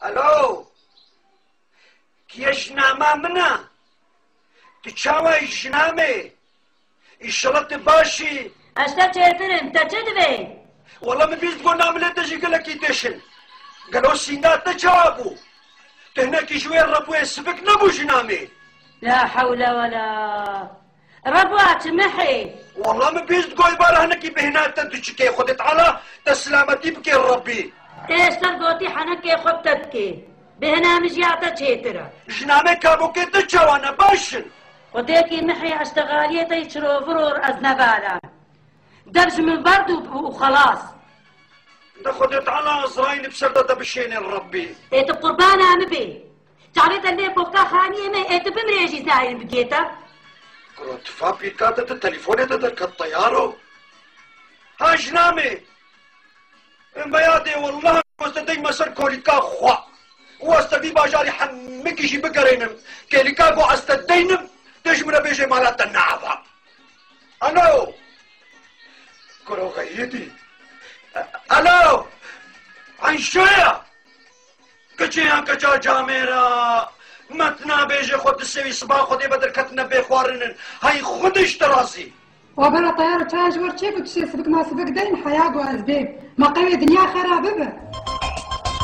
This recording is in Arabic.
الو كي جنامه منا تشاوي جنامي الشلط باشي اشتا چهترم تا چه دوی؟ والله من بيست قول نعمل تجي قال لك يدشن قالوا سينات تشابو تهناك شويه الربو يسبك نبو جنامي لا حول ولا ربوات محي والله ما بيست قول بارا هناك بهنات تدشكي خدت على تسلامتي بكي الربي ايش تلقوتي حنكي خبتتكي بهنا مجيعتا چهترا جنامي كابو كي تشاوانا باشن وديكي محي اشتغاليتا يشرو فرور ازنبالا دبج من برد وخلاص ده خدت على ازراين بسردة بشين الربي ايت قربانا عم بي تعريت اللي بوكا خانية ما ايت بمريجي زاين بقيتا كروت فابي كاتت التليفون تدرك الطيارو ها جنامي بيادي والله واستدي مسر كوليكا خوا واستدي باجاري حمك يجي بقرينم كوليكا قو استدينم تجمنا بيجي مالات النعفة الو كرو غيدي الو عن شوية كجيان كجا جاميرا متنا بيجي خود السوي صباح خودي بدر كتنا بيخوارنن هاي خودش تراسي وبلا طيارة تاج ورشيك وتشي سبك ما سبك دين حياة وأسباب ما قوي دنيا خرابة